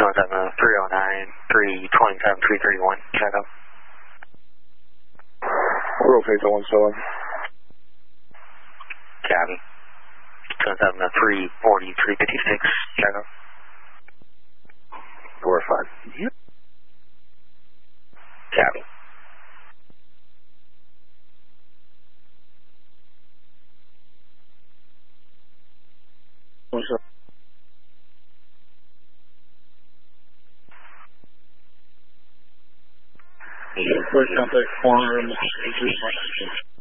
217, 309, 327, 331, check out. We're okay, so 17. Copy. 217, 340, 356, check out. 4-5. Yep. Copy. What's up? First contact form.